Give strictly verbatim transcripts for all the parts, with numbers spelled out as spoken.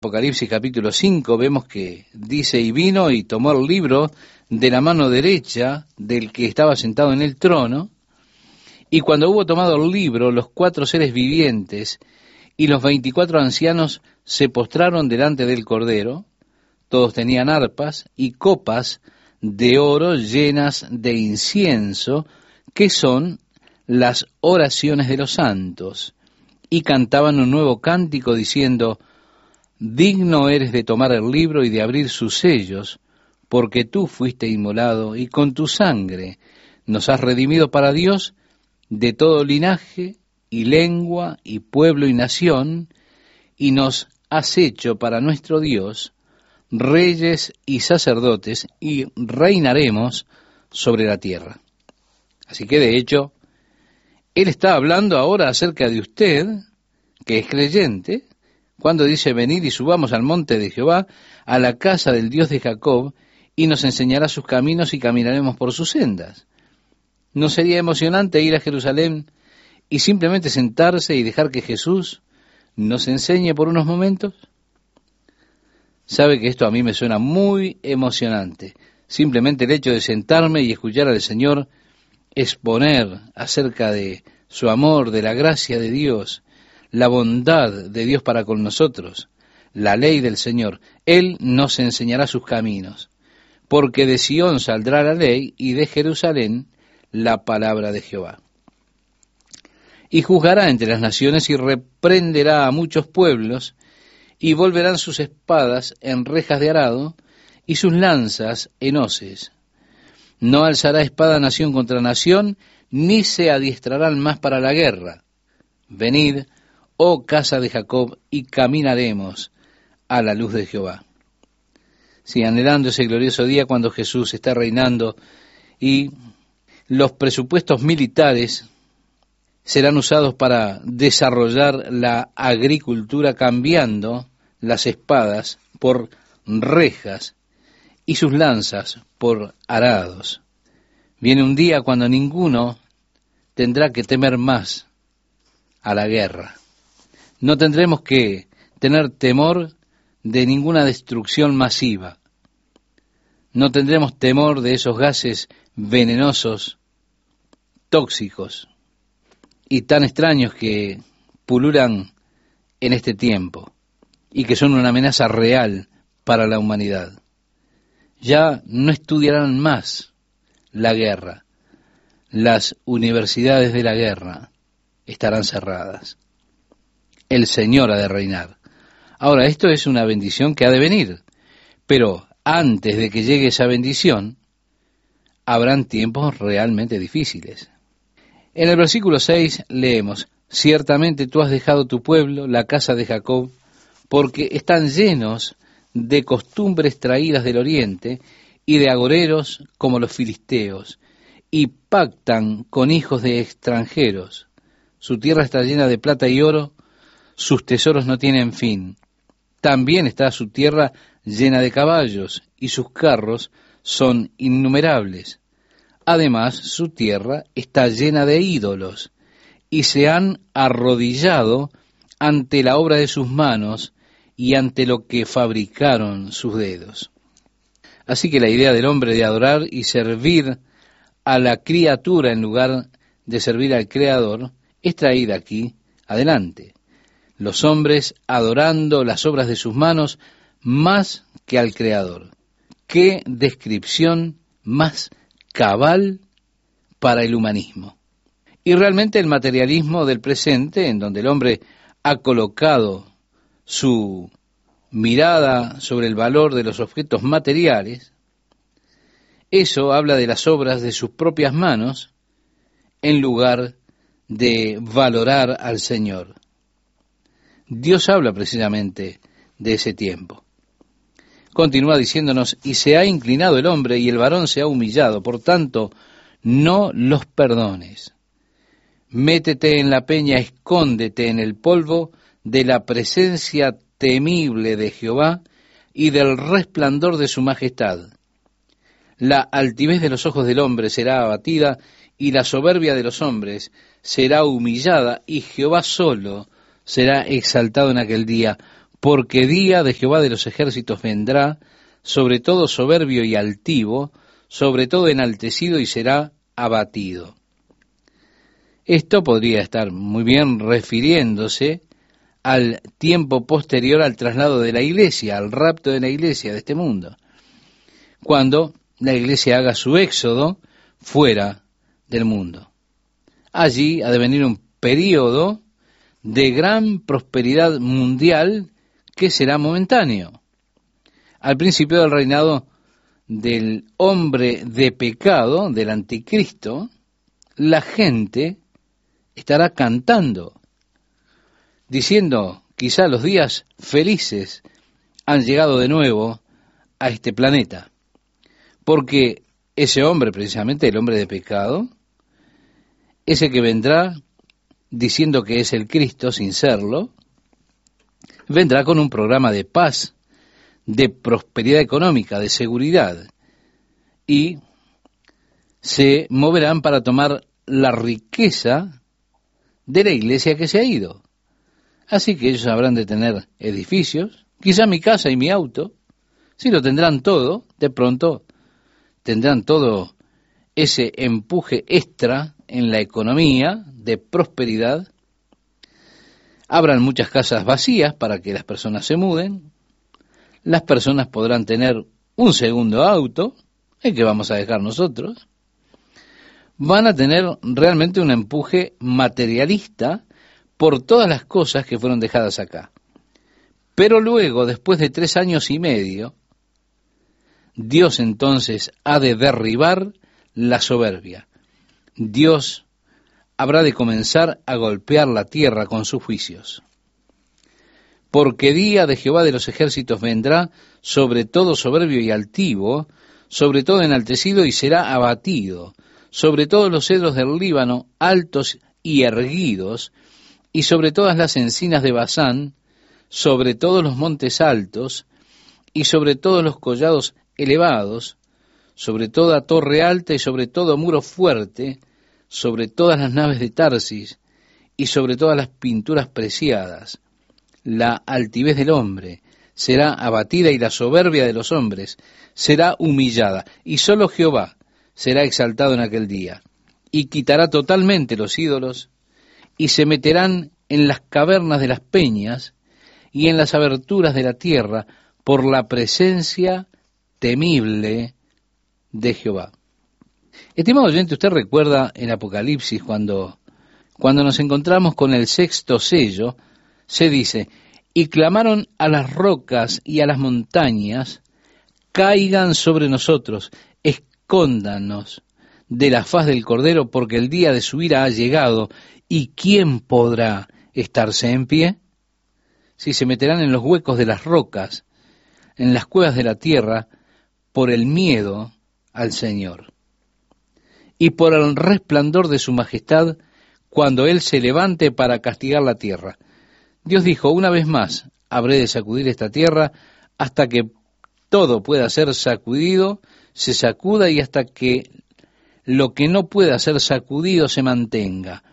Apocalipsis capítulo cinco vemos que dice, y vino y tomó el libro de la mano derecha del que estaba sentado en el trono, y cuando hubo tomado el libro, los cuatro seres vivientes y los veinticuatro ancianos se postraron delante del Cordero. Todos tenían arpas y copas de oro llenas de incienso, que son las oraciones de los santos, y cantaban un nuevo cántico diciendo, digno eres de tomar el libro y de abrir sus sellos, porque tú fuiste inmolado y con tu sangre nos has redimido para Dios de todo linaje y lengua y pueblo y nación, y nos has hecho para nuestro Dios reyes y sacerdotes, y reinaremos sobre la tierra. Así que de hecho, Él está hablando ahora acerca de usted, que es creyente, cuando dice, venid y subamos al monte de Jehová, a la casa del Dios de Jacob, y nos enseñará sus caminos y caminaremos por sus sendas. ¿No sería emocionante ir a Jerusalén y simplemente sentarse y dejar que Jesús nos enseñe por unos momentos? Sabe que esto a mí me suena muy emocionante. Simplemente el hecho de sentarme y escuchar al Señor exponer acerca de su amor, de la gracia de Dios, la bondad de Dios para con nosotros, la ley del Señor. Él nos enseñará sus caminos, porque de Sión saldrá la ley y de Jerusalén la palabra de Jehová. Y juzgará entre las naciones y reprenderá a muchos pueblos, y volverán sus espadas en rejas de arado y sus lanzas en hoces. No alzará espada nación contra nación, ni se adiestrarán más para la guerra. Venid, oh casa de Jacob, y caminaremos a la luz de Jehová. Sí, anhelando ese glorioso día cuando Jesús está reinando y los presupuestos militares serán usados para desarrollar la agricultura, cambiando las espadas por rejas y sus lanzas por arados. Viene un día cuando ninguno tendrá que temer más a la guerra. No tendremos que tener temor de ninguna destrucción masiva. No tendremos temor de esos gases venenosos, tóxicos y tan extraños que pululan en este tiempo y que son una amenaza real para la humanidad. Ya no estudiarán más la guerra. Las universidades de la guerra estarán cerradas. El Señor ha de reinar. Ahora, esto es una bendición que ha de venir, pero antes de que llegue esa bendición, habrán tiempos realmente difíciles. En el versículo seis leemos, ciertamente tú has dejado tu pueblo, la casa de Jacob, porque están llenos de costumbres traídas del oriente y de agoreros como los filisteos, y pactan con hijos de extranjeros. Su tierra está llena de plata y oro, sus tesoros no tienen fin. También está su tierra llena de caballos, y sus carros son innumerables. Además, su tierra está llena de ídolos, y se han arrodillado ante la obra de sus manos y ante lo que fabricaron sus dedos. Así que la idea del hombre de adorar y servir a la criatura en lugar de servir al Creador es traída aquí adelante. Los hombres adorando las obras de sus manos más que al Creador. ¡Qué descripción más cabal para el humanismo! Y realmente el materialismo del presente, en donde el hombre ha colocado su mirada sobre el valor de los objetos materiales, eso habla de las obras de sus propias manos en lugar de valorar al Señor. Dios habla precisamente de ese tiempo. Continúa diciéndonos, y se ha inclinado el hombre y el varón se ha humillado, por tanto, no los perdones. Métete en la peña, escóndete en el polvo de la presencia temible de Jehová y del resplandor de su majestad. La altivez de los ojos del hombre será abatida, y la soberbia de los hombres será humillada, y Jehová solo será exaltado en aquel día, Porque día de Jehová de los ejércitos vendrá, sobre todo soberbio y altivo, sobre todo enaltecido y será abatido. Esto podría estar muy bien refiriéndose al tiempo posterior al traslado de la iglesia, al rapto de la iglesia de este mundo, cuando la iglesia haga su éxodo fuera del mundo. Allí ha de venir un período de gran prosperidad mundial que será momentáneo. Al principio del reinado del hombre de pecado, del anticristo, la gente estará cantando, diciendo, quizá los días felices han llegado de nuevo a este planeta, porque ese hombre, precisamente el hombre de pecado, ese que vendrá diciendo que es el Cristo sin serlo, vendrá con un programa de paz, de prosperidad económica, de seguridad, y se moverán para tomar la riqueza de la iglesia que se ha ido. Así que ellos habrán de tener edificios, quizá mi casa y mi auto, si lo tendrán todo, de pronto tendrán todo ese empuje extra en la economía de prosperidad. Habrán muchas casas vacías para que las personas se muden. Las personas podrán tener un segundo auto, el que vamos a dejar nosotros. Van a tener realmente un empuje materialista por todas las cosas que fueron dejadas acá. Pero luego, después de tres años y medio, Dios entonces ha de derribar la soberbia. Dios habrá de comenzar a golpear la tierra con sus juicios. Porque día de Jehová de los ejércitos vendrá sobre todo soberbio y altivo, sobre todo enaltecido y será abatido, sobre todos los cedros del Líbano altos y erguidos, y sobre todas las encinas de Basán, sobre todos los montes altos, y sobre todos los collados elevados, sobre toda torre alta y sobre todo muro fuerte, sobre todas las naves de Tarsis, y sobre todas las pinturas preciadas. La altivez del hombre será abatida y la soberbia de los hombres será humillada, y sólo Jehová será exaltado en aquel día, y quitará totalmente los ídolos, y se meterán en las cavernas de las peñas, y en las aberturas de la tierra, por la presencia temible de Jehová. Estimado oyente, usted recuerda en Apocalipsis cuando, cuando nos encontramos con el sexto sello, se dice, y clamaron a las rocas y a las montañas, caigan sobre nosotros, escóndanos de la faz del Cordero, porque el día de su ira ha llegado, y ¿quién podrá estarse en pie? Si se meterán en los huecos de las rocas, en las cuevas de la tierra, por el miedo al Señor, y por el resplandor de su majestad, cuando Él se levante para castigar la tierra. Dios dijo, una vez más, habré de sacudir esta tierra hasta que todo pueda ser sacudido, se sacuda y hasta que lo que no pueda ser sacudido se mantenga.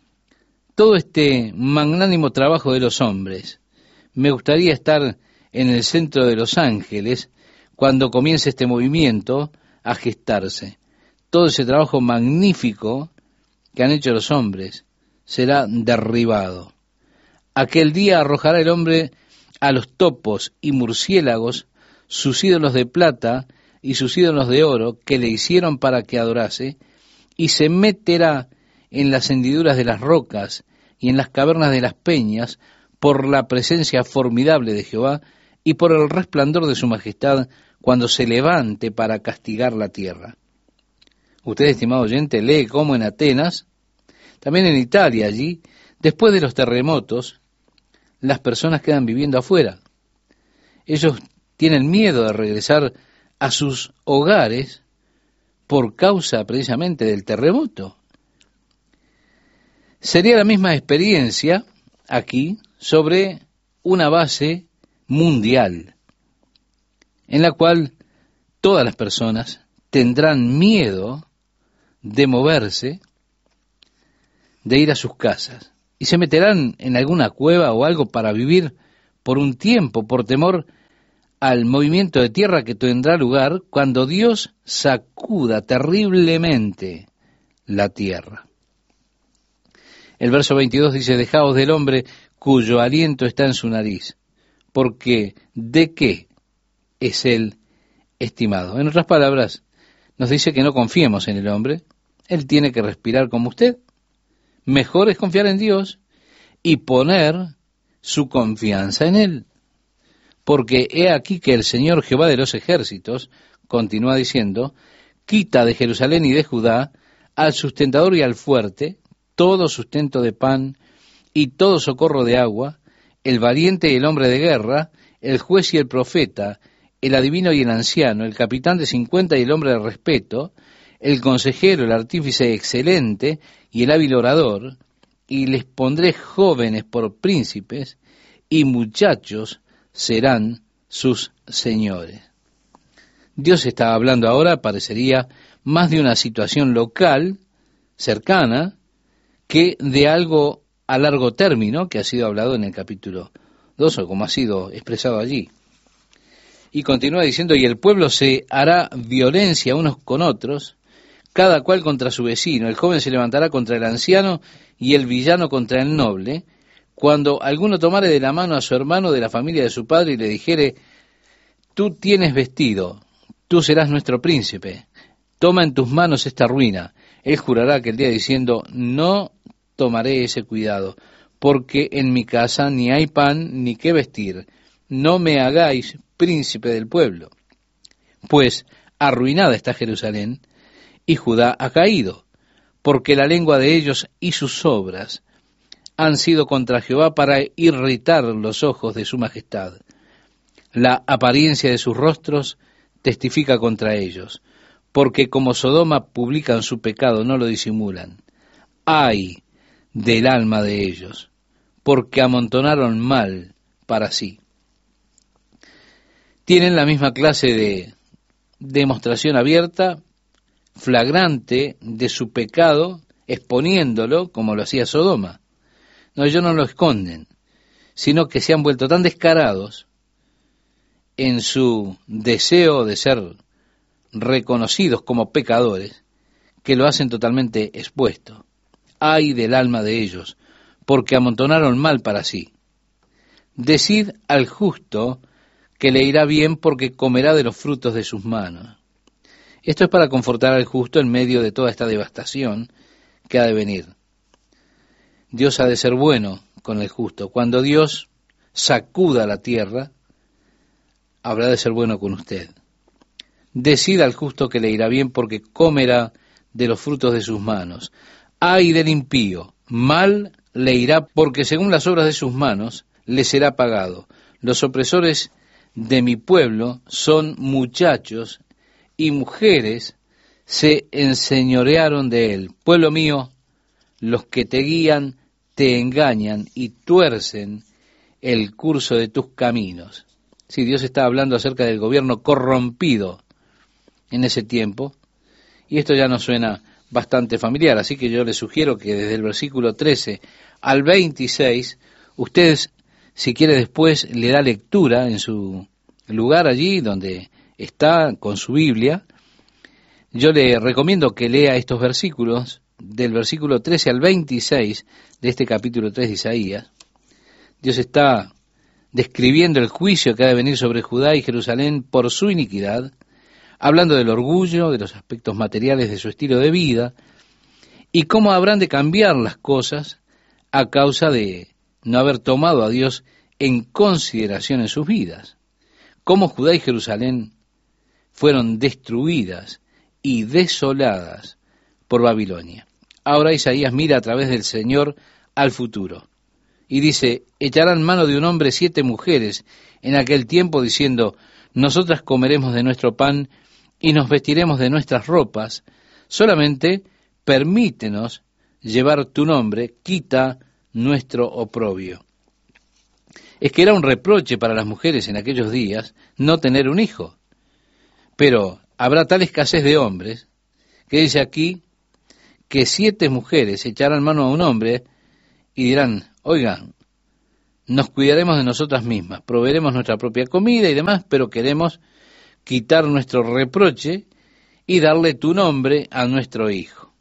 Todo este magnánimo trabajo de los hombres, me gustaría estar en el centro de los ángeles cuando comience este movimiento a gestarse. Todo ese trabajo magnífico que han hecho los hombres será derribado. Aquel día arrojará el hombre a los topos y murciélagos sus ídolos de plata y sus ídolos de oro que le hicieron para que adorase, y se meterá en las hendiduras de las rocas y en las cavernas de las peñas por la presencia formidable de Jehová y por el resplandor de su majestad cuando se levante para castigar la tierra. Usted, estimado oyente, lee cómo en Atenas, también en Italia allí, después de los terremotos, las personas quedan viviendo afuera. Ellos tienen miedo de regresar a sus hogares por causa precisamente del terremoto. Sería la misma experiencia aquí sobre una base mundial, en la cual todas las personas tendrán miedo de moverse, de ir a sus casas, y se meterán en alguna cueva o algo para vivir por un tiempo, por temor al movimiento de tierra que tendrá lugar cuando Dios sacuda terriblemente la tierra. El verso veintidós dice, dejaos del hombre cuyo aliento está en su nariz, porque ¿de qué es él estimado? En otras palabras, nos dice que no confiemos en el hombre. Él tiene que respirar como usted. Mejor es confiar en Dios y poner su confianza en Él. Porque he aquí que el Señor Jehová de los ejércitos, continúa diciendo, quita de Jerusalén y de Judá al sustentador y al fuerte, todo sustento de pan y todo socorro de agua, el valiente y el hombre de guerra, el juez y el profeta, el adivino y el anciano, el capitán de cincuenta y el hombre de respeto, el consejero, el artífice excelente y el hábil orador, y les pondré jóvenes por príncipes, y muchachos serán sus señores. Dios está hablando ahora, parecería, más de una situación local, cercana, que de algo a largo término, que ha sido hablado en el capítulo dos, o como ha sido expresado allí. Y continúa diciendo, y el pueblo se hará violencia unos con otros, cada cual contra su vecino. El joven se levantará contra el anciano y el villano contra el noble. Cuando alguno tomare de la mano a su hermano de la familia de su padre y le dijere, tú tienes vestido, tú serás nuestro príncipe, toma en tus manos esta ruina. Él jurará aquel día diciendo, no tomaré ese cuidado, porque en mi casa ni hay pan ni qué vestir. No me hagáis príncipe del pueblo. Pues arruinada está Jerusalén, y Judá ha caído, porque la lengua de ellos y sus obras han sido contra Jehová para irritar los ojos de su majestad. La apariencia de sus rostros testifica contra ellos, porque como Sodoma publican su pecado, no lo disimulan. ¡Ay del alma de ellos! Porque amontonaron mal para sí. Tienen la misma clase de demostración abierta, flagrante de su pecado, exponiéndolo como lo hacía Sodoma. No, ellos no lo esconden, sino que se han vuelto tan descarados en su deseo de ser reconocidos como pecadores, que lo hacen totalmente expuesto. Ay del alma de ellos, porque amontonaron mal para sí. Decid al justo que le irá bien, porque comerá de los frutos de sus manos. Esto es para confortar al justo en medio de toda esta devastación que ha de venir. Dios ha de ser bueno con el justo. Cuando Dios sacuda la tierra, habrá de ser bueno con usted. Decida al justo que le irá bien, porque comerá de los frutos de sus manos. Ay del impío, mal le irá, porque según las obras de sus manos le será pagado. Los opresores de mi pueblo son muchachos, y mujeres se enseñorearon de él. Pueblo mío, los que te guían te engañan y tuercen el curso de tus caminos. Sí, Dios está hablando acerca del gobierno corrompido en ese tiempo, y esto ya nos suena bastante familiar, así que yo les sugiero que desde el versículo trece al veintiséis, ustedes, si quiere después, le da lectura en su lugar allí donde está con su Biblia. Yo le recomiendo que lea estos versículos, del versículo trece al veintiséis de este capítulo tres de Isaías. Dios está describiendo el juicio que ha de venir sobre Judá y Jerusalén por su iniquidad, hablando del orgullo, de los aspectos materiales de su estilo de vida, y cómo habrán de cambiar las cosas a causa de no haber tomado a Dios en consideración en sus vidas. Cómo Judá y Jerusalén fueron destruidas y desoladas por Babilonia. Ahora Isaías mira a través del Señor al futuro y dice, echarán mano de un hombre siete mujeres en aquel tiempo, diciendo, nosotras comeremos de nuestro pan y nos vestiremos de nuestras ropas, solamente permítenos llevar tu nombre, quita nuestro oprobio. Es que era un reproche para las mujeres en aquellos días no tener un hijo, pero habrá tal escasez de hombres que dice aquí que siete mujeres echarán mano a un hombre y dirán, oigan, nos cuidaremos de nosotras mismas, proveeremos nuestra propia comida y demás, pero queremos quitar nuestro reproche y darle tu nombre a nuestro hijo.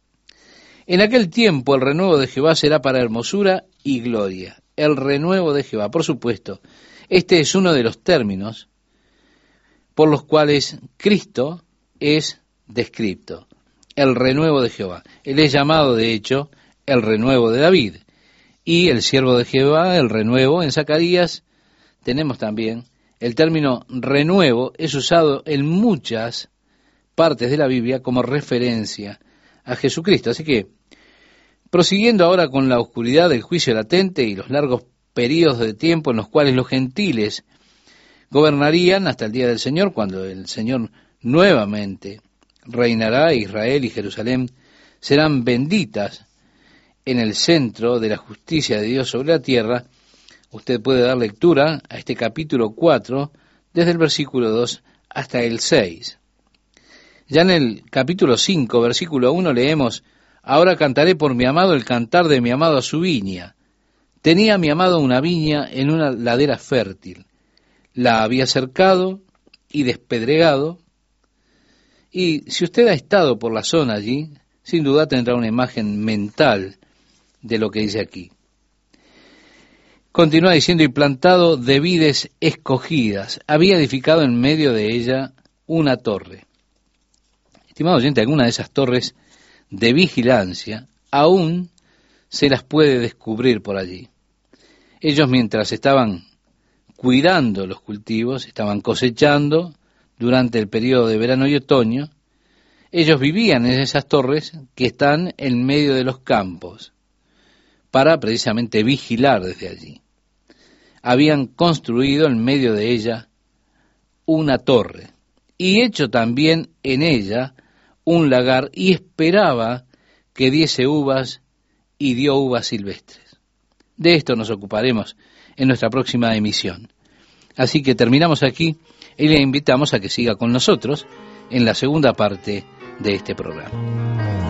En aquel tiempo el renuevo de Jehová será para hermosura y gloria. El renuevo de Jehová, por supuesto, este es uno de los términos por los cuales Cristo es descrito. El renuevo de Jehová. Él es llamado, de hecho, el renuevo de David. Y el siervo de Jehová, el renuevo. En Zacarías tenemos también el término renuevo, es usado en muchas partes de la Biblia como referencia a Jesucristo. Así que, prosiguiendo ahora con la oscuridad del juicio latente y los largos periodos de tiempo en los cuales los gentiles gobernarían hasta el día del Señor, cuando el Señor nuevamente reinará, Israel y Jerusalén serán benditas en el centro de la justicia de Dios sobre la tierra, usted puede dar lectura a este capítulo cuatro, desde el versículo dos hasta el seis. Ya en el capítulo cinco, versículo uno, leemos: ahora cantaré por mi amado el cantar de mi amado a su viña. Tenía mi amado una viña en una ladera fértil. La había cercado y despedregado. Y si usted ha estado por la zona allí, sin duda tendrá una imagen mental de lo que dice aquí. Continúa diciendo: y plantado de vides escogidas, había edificado en medio de ella una torre. Estimado oyente, alguna de esas torres de vigilancia aún se las puede descubrir por allí. Ellos, mientras estaban cuidando los cultivos, estaban cosechando durante el periodo de verano y otoño, ellos vivían en esas torres que están en medio de los campos, para precisamente vigilar desde allí. Habían construido en medio de ella una torre, y hecho también en ella un lagar, y esperaba que diese uvas, y dio uvas silvestres. De esto nos ocuparemos en nuestra próxima emisión. Así que terminamos aquí y le invitamos a que siga con nosotros en la segunda parte de este programa.